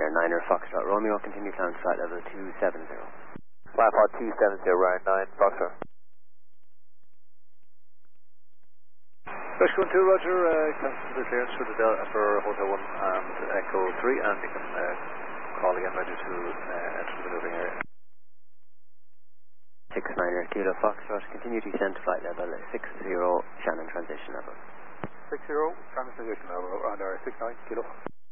there, 9er Foxtrot Romeo, continue climb to flight level 270. Flight 270, right 9, Foxtrot. Rescue 2, Roger, cancel the clearance for the Delta for Hotel 1 and Echo 3, and you can call again, ready to enter the maneuvering area. 69er Kilo Foxtrot, continue to descend to flight level 60, Shannon transition level. 60, Shannon transition level, and 69 Kilo.